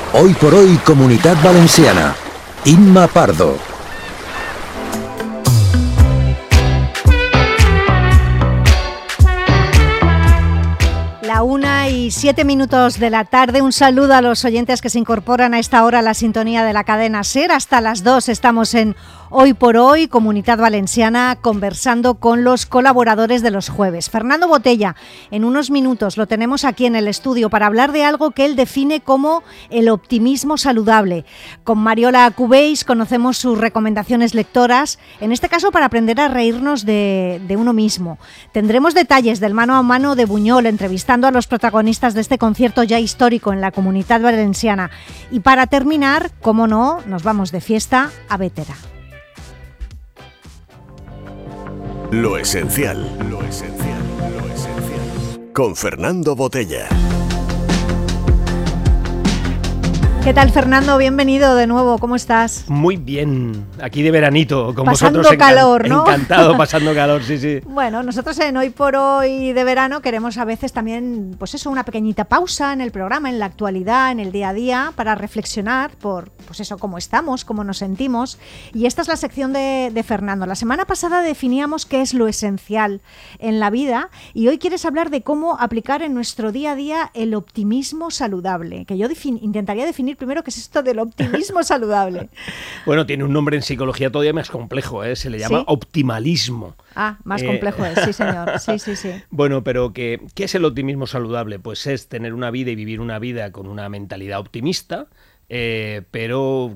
Hoy por hoy, Comunitat Valenciana. Imma Pardo. La 1:07 de la tarde. Un saludo a los oyentes que se incorporan a esta hora a la sintonía de la cadena SER. Hasta las 2 estamos en Hoy por Hoy, Comunitat Valenciana, conversando con los colaboradores de los jueves. Fernando Botella, en unos minutos lo tenemos aquí en el estudio para hablar de algo que él define como el optimismo saludable. Con Mariola Cubells conocemos sus recomendaciones lectoras, en este caso para aprender a reírnos de uno mismo. Tendremos detalles del mano a mano de Buñol, entrevistando a los protagonistas de este concierto ya histórico en la Comunitat Valenciana. Y para terminar, como no, nos vamos de fiesta a Bétera. Lo esencial. Con Fernando Botella. ¿Qué tal, Fernando? Bienvenido de nuevo, ¿cómo estás? Muy bien, aquí de veranito, con pasando vosotros. Calor, ¿no? Encantado, pasando calor, sí. Bueno, nosotros en Hoy por Hoy de verano queremos a veces también, pues eso, una pequeñita pausa en el programa, en la actualidad, en el día a día, para reflexionar por, pues eso, cómo estamos, cómo nos sentimos. Y esta es la sección de Fernando. La semana pasada definíamos qué es lo esencial en la vida y hoy quieres hablar de cómo aplicar en nuestro día a día el optimismo saludable, que yo intentaría definir primero qué es esto del optimismo saludable. Bueno, tiene un nombre en psicología todavía más complejo, se le llama ¿Sí? Optimalismo. Más complejo es, sí señor, sí. Bueno, pero ¿qué es el optimismo saludable? Pues es tener una vida y vivir una vida con una mentalidad optimista, pero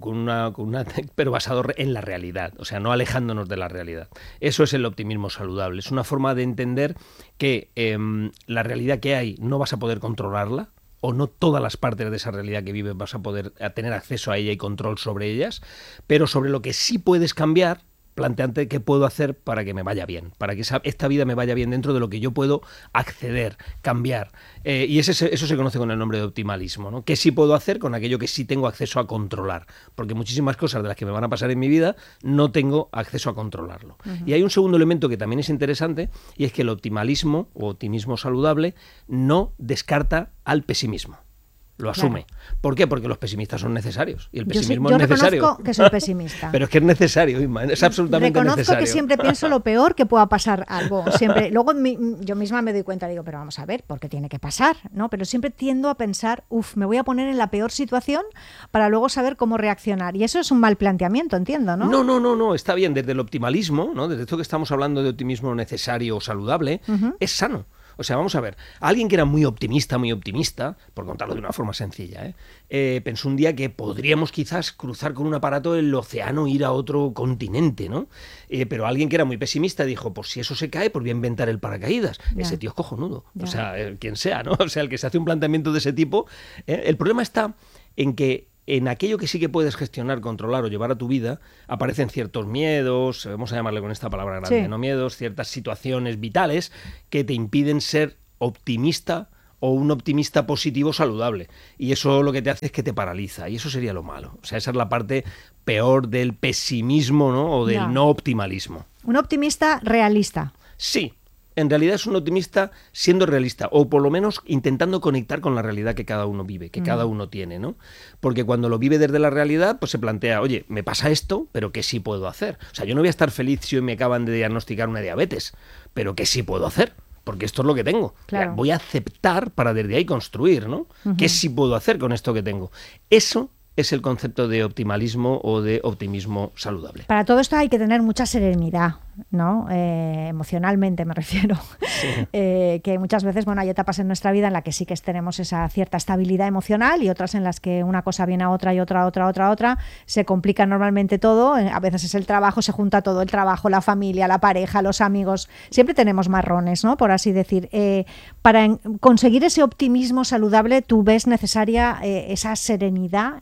pero basado en la realidad, o sea, no alejándonos de la realidad. Eso es el optimismo saludable. Es una forma de entender que la realidad que hay no vas a poder controlarla, o no todas las partes de esa realidad que vives vas a poder tener acceso a ella y control sobre ellas, pero sobre lo que sí puedes cambiar, planteante qué puedo hacer para que me vaya bien, para que esta vida me vaya bien dentro de lo que yo puedo acceder, cambiar. Y eso se conoce con el nombre de optimalismo, ¿no? ¿Qué sí puedo hacer con aquello que sí tengo acceso a controlar? Porque muchísimas cosas de las que me van a pasar en mi vida no tengo acceso a controlarlo. Uh-huh. Y hay un segundo elemento que también es interesante, y es que el optimalismo o optimismo saludable no descarta al pesimismo. Lo asume. Claro. ¿Por qué? Porque los pesimistas son necesarios y el pesimismo es necesario. Yo reconozco que soy pesimista. Pero es que es necesario, Isma, es absolutamente necesario. Reconozco que siempre pienso lo peor que pueda pasar algo. Siempre. Luego yo misma me doy cuenta, digo, pero vamos a ver, ¿por qué tiene que pasar? ¿No? Pero siempre tiendo a pensar, me voy a poner en la peor situación para luego saber cómo reaccionar. Y eso es un mal planteamiento, entiendo, ¿no? No, está bien. Desde el optimalismo, ¿no? Desde esto que estamos hablando de optimismo necesario o saludable, uh-huh. Es sano. O sea, vamos a ver, alguien que era muy optimista, por contarlo de una forma sencilla, pensó un día que podríamos quizás cruzar con un aparato el océano e ir a otro continente, ¿no? Pero alguien que era muy pesimista dijo, pues si eso se cae, pues voy a inventar el paracaídas. Ya. Ese tío es cojonudo, ya. O sea, quien sea, ¿no? O sea, el que se hace un planteamiento de ese tipo, el problema está en que en aquello que sí que puedes gestionar, controlar o llevar a tu vida, aparecen ciertos miedos, vamos a llamarle con esta palabra grande, sí. No miedos, ciertas situaciones vitales que te impiden ser optimista o un optimista positivo saludable. Y eso lo que te hace es que te paraliza, y eso sería lo malo. O sea, esa es la parte peor del pesimismo, ¿no? O del no optimalismo. Un optimista realista. Sí. En realidad es un optimista siendo realista, o por lo menos intentando conectar con la realidad que cada uno vive, que cada uno tiene, ¿no? Porque cuando lo vive desde la realidad, pues se plantea, oye, me pasa esto, pero ¿qué sí puedo hacer? O sea, yo no voy a estar feliz si hoy me acaban de diagnosticar una diabetes, pero ¿qué sí puedo hacer? Porque esto es lo que tengo. Claro. Voy a aceptar para desde ahí construir, ¿no? Uh-huh. ¿Qué sí puedo hacer con esto que tengo? Eso es el concepto de optimalismo o de optimismo saludable. Para todo esto hay que tener mucha serenidad, ¿no? Emocionalmente me refiero. Sí. Que muchas veces, hay etapas en nuestra vida en las que sí que tenemos esa cierta estabilidad emocional y otras en las que una cosa viene a otra y otra, se complica normalmente todo. A veces es el trabajo, se junta todo, el trabajo, la familia, la pareja, los amigos. Siempre tenemos marrones, ¿no? Por así decir. Para conseguir ese optimismo saludable, ¿tú ves necesaria esa serenidad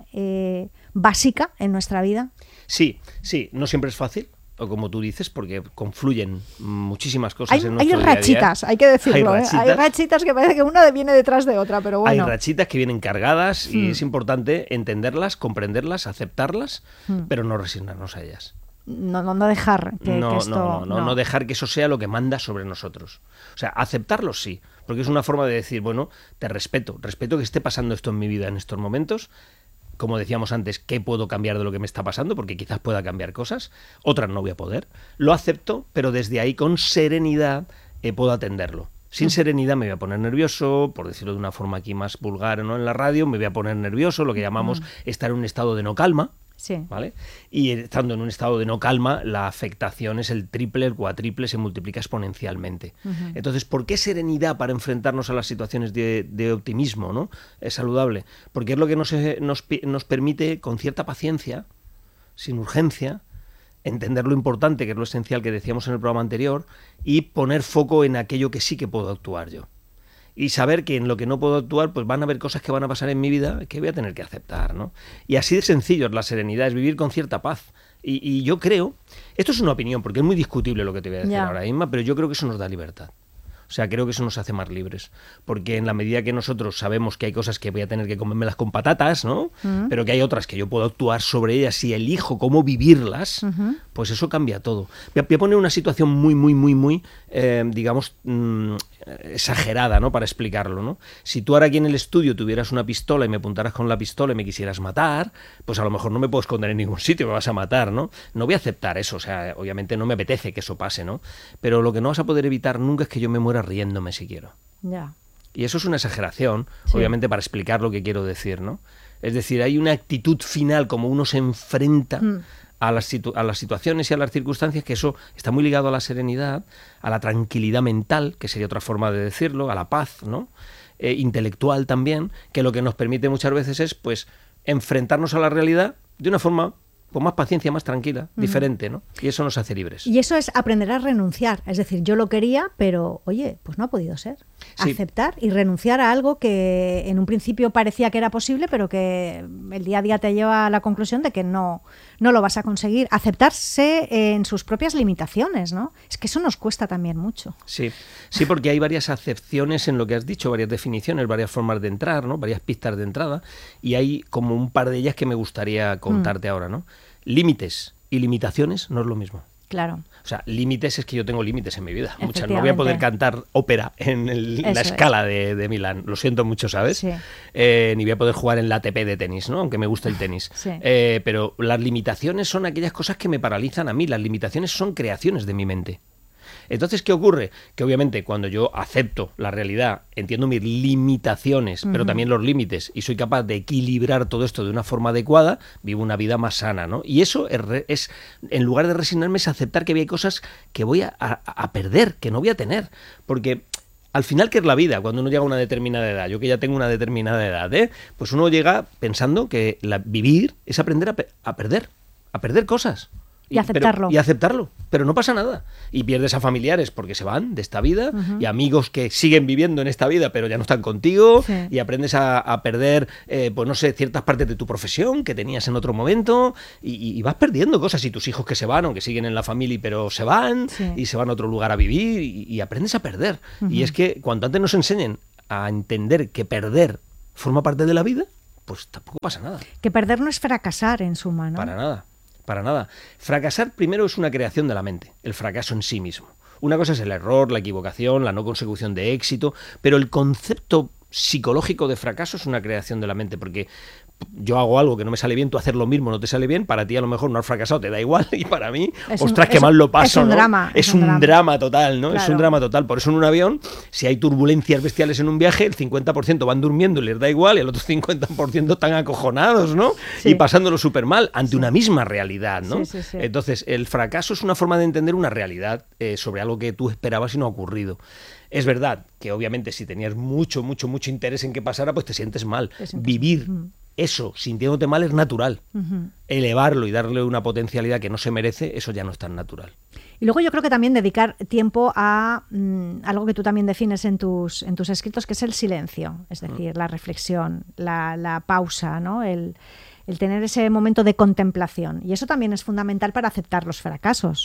básica en nuestra vida? Sí, no siempre es fácil, o como tú dices, porque confluyen muchísimas cosas en nuestro día a día. Hay rachitas, hay que decirlo. Hay rachitas que parece que una viene detrás de otra, pero bueno. Hay rachitas que vienen cargadas y es importante entenderlas, comprenderlas, aceptarlas, pero no resignarnos a ellas. No dejar que esto... No dejar que eso sea lo que manda sobre nosotros. O sea, aceptarlo sí, porque es una forma de decir, bueno, te respeto que esté pasando esto en mi vida en estos momentos, como decíamos antes, qué puedo cambiar de lo que me está pasando, porque quizás pueda cambiar cosas, otras no voy a poder. Lo acepto, pero desde ahí con serenidad puedo atenderlo. Sin serenidad me voy a poner nervioso, por decirlo de una forma aquí más vulgar, ¿no? En la radio me voy a poner nervioso, lo que llamamos estar en un estado de no calma. Sí. ¿Vale? Y estando en un estado de no calma, la afectación es el triple, el cuatriple, se multiplica exponencialmente. Entonces, ¿por qué serenidad para enfrentarnos a las situaciones de optimismo, ¿no? Es saludable, porque es lo que nos permite, con cierta paciencia, sin urgencia, entender lo importante, que es lo esencial que decíamos en el programa anterior, y poner foco en aquello que sí que puedo actuar yo. Y saber que en lo que no puedo actuar, pues van a haber cosas que van a pasar en mi vida que voy a tener que aceptar, ¿no? Y así de sencillo es la serenidad, es vivir con cierta paz. Y yo creo, esto es una opinión, porque es muy discutible lo que te voy a decir ahora mismo, pero yo creo que eso nos da libertad. O sea, creo que eso nos hace más libres, porque en la medida que nosotros sabemos que hay cosas que voy a tener que comérmelas con patatas, ¿no? Pero que hay otras que yo puedo actuar sobre ellas y elijo cómo vivirlas, pues eso cambia todo. Voy a poner una situación muy, digamos, exagerada, ¿no? Para explicarlo, ¿no? Si tú ahora aquí en el estudio tuvieras una pistola y me apuntaras con la pistola y me quisieras matar, pues a lo mejor no me puedo esconder en ningún sitio, me vas a matar, ¿no? No voy a aceptar eso, o sea, obviamente no me apetece que eso pase, ¿no? Pero lo que no vas a poder evitar nunca es que yo me muera riéndome si quiero. Ya. Y eso es una exageración, obviamente, para explicar lo que quiero decir, ¿no? Es decir, hay una actitud final, como uno se enfrenta a las situaciones y a las circunstancias, que eso está muy ligado a la serenidad, a la tranquilidad mental, que sería otra forma de decirlo, a la paz, ¿no? Intelectual también, que lo que nos permite muchas veces es, pues, enfrentarnos a la realidad de una forma con más paciencia, más tranquila, diferente, ¿no? Y eso nos hace libres. Y eso es aprender a renunciar. Es decir, yo lo quería, pero, oye, pues no ha podido ser. Sí. Aceptar y renunciar a algo que en un principio parecía que era posible, pero que el día a día te lleva a la conclusión de que no lo vas a conseguir. Aceptarse en sus propias limitaciones, ¿no? Es que eso nos cuesta también mucho. Sí, porque hay varias acepciones en lo que has dicho, varias definiciones, varias formas de entrar, ¿no? Varias pistas de entrada, y hay como un par de ellas que me gustaría contarte ahora, ¿no? Límites y limitaciones no es lo mismo. Claro. O sea, límites es que yo tengo límites en mi vida. Muchas. No voy a Efectivamente. poder cantar ópera en la Eso escala de Milán. Lo siento mucho, ¿sabes? Sí. Ni voy a poder jugar en la ATP de tenis, ¿no? Aunque me gusta el tenis. Sí. Pero las limitaciones son aquellas cosas que me paralizan a mí. Las limitaciones son creaciones de mi mente. Entonces, ¿qué ocurre? Que obviamente cuando yo acepto la realidad, entiendo mis limitaciones, pero también los límites, y soy capaz de equilibrar todo esto de una forma adecuada, vivo una vida más sana, ¿no? Y eso es en lugar de resignarme, es aceptar que hay cosas que voy a perder, que no voy a tener, porque al final, ¿qué es la vida? Cuando uno llega a una determinada edad, yo que ya tengo una determinada edad, pues uno llega pensando que vivir es aprender a perder cosas. Y aceptarlo. Y aceptarlo, pero no pasa nada. Y pierdes a familiares porque se van de esta vida, y amigos que siguen viviendo en esta vida pero ya no están contigo, Sí. y aprendes a perder, pues no sé, ciertas partes de tu profesión que tenías en otro momento, y vas perdiendo cosas, y tus hijos que se van, aunque siguen en la familia, pero se van, Sí. y se van a otro lugar a vivir, y aprendes a perder. Y es que cuanto antes nos enseñen a entender que perder forma parte de la vida, pues tampoco pasa nada. Que perder no es fracasar en suma, ¿no? Para nada. Para nada. Fracasar primero es una creación de la mente, el fracaso en sí mismo. Una cosa es el error, la equivocación, la no consecución de éxito, pero el concepto psicológico de fracaso es una creación de la mente, porque yo hago algo que no me sale bien, tú haces lo mismo, no te sale bien, para ti a lo mejor no has fracasado, te da igual, y para mí, ostras, qué mal lo paso, es un ¿no? drama, Es un drama total, ¿no? Claro. Es un drama total. Por eso en un avión, si hay turbulencias bestiales en un viaje, el 50% van durmiendo y les da igual, y el otro 50% están acojonados, ¿no? Sí. Y pasándolo súper mal ante una misma realidad, ¿no? Sí. Entonces, el fracaso es una forma de entender una realidad sobre algo que tú esperabas y no ha ocurrido. Es verdad que obviamente si tenías mucho interés en que pasara, pues te sientes mal. Vivir eso sintiéndote mal es natural. Elevarlo y darle una potencialidad que no se merece, eso ya no es tan natural. Y luego yo creo que también dedicar tiempo a algo que tú también defines en tus escritos, que es el silencio, es decir, la reflexión, la pausa, ¿no? El tener ese momento de contemplación. Y eso también es fundamental para aceptar los fracasos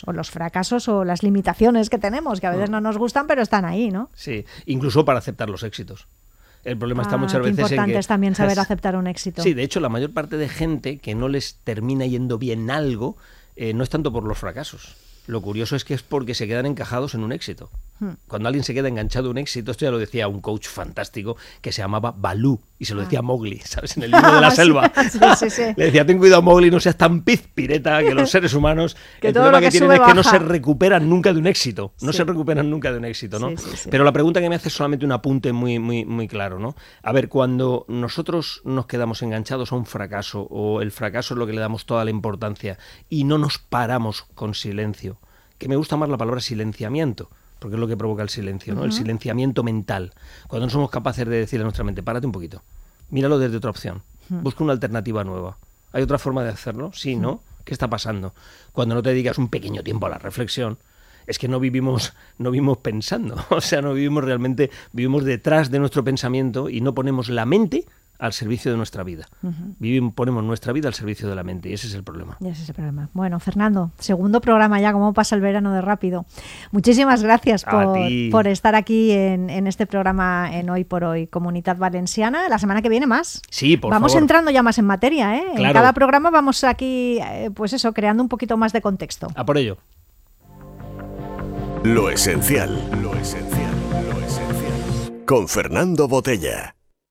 o las limitaciones que tenemos, que a veces no nos gustan, pero están ahí, ¿no? Sí, incluso para aceptar los éxitos. El problema está muchas veces en que... importante es también saber aceptar un éxito. Sí, de hecho, la mayor parte de gente que no les termina yendo bien algo no es tanto por los fracasos. Lo curioso es que es porque se quedan encajados en un éxito. Cuando alguien se queda enganchado a un éxito, esto ya lo decía un coach fantástico que se llamaba Balú, y se lo decía a Mowgli, ¿sabes? En el libro de la selva. Sí. Le decía, ten cuidado, Mowgli, no seas tan pireta que los seres humanos, que el todo problema lo que tienen sube, es que no baja. se recuperan nunca de un éxito. No Sí. se recuperan nunca de un éxito, ¿no? Sí. Pero la pregunta que me hace es solamente un apunte muy claro, ¿no? A ver, cuando nosotros nos quedamos enganchados a un fracaso, o el fracaso es lo que le damos toda la importancia, y no nos paramos con silencio, que me gusta más la palabra silenciamiento, porque es lo que provoca el silencio, ¿no? El silenciamiento mental. Cuando no somos capaces de decirle a nuestra mente, párate un poquito, míralo desde otra opción, busca una alternativa nueva. ¿Hay otra forma de hacerlo? Sí, ¿no? ¿Qué está pasando? Cuando no te dedicas un pequeño tiempo a la reflexión, es que no vivimos pensando, o sea, no vivimos realmente, vivimos detrás de nuestro pensamiento y no ponemos la mente al servicio de nuestra vida. Ponemos nuestra vida al servicio de la mente, y ese es el problema. Y ese es el problema. Bueno, Fernando, segundo programa ya, cómo pasa el verano de rápido. Muchísimas gracias por estar aquí en este programa en Hoy por Hoy, Comunitat Valenciana. La semana que viene más. Sí, por Vamos favor. entrando ya más en materia, ¿eh? Claro. En cada programa vamos aquí, pues eso, creando un poquito más de contexto. A por ello. Lo esencial. Con Fernando Botella.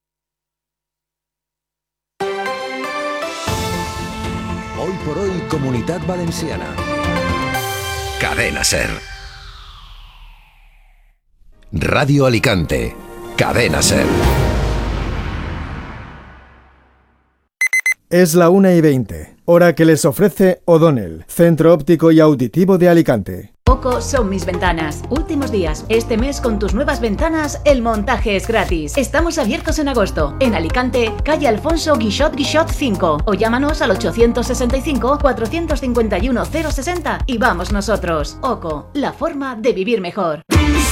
Hoy por hoy, Comunitat Valenciana. Cadena Ser. Radio Alicante. Cadena Ser. Es la 1:20, hora que les ofrece O'Donnell, Centro Óptico y Auditivo de Alicante. OCO son mis ventanas. Últimos días. Este mes con tus nuevas ventanas, el montaje es gratis. Estamos abiertos en agosto. En Alicante, calle Alfonso Guixot 5. O llámanos al 865-451-060 y vamos nosotros. OCO, la forma de vivir mejor.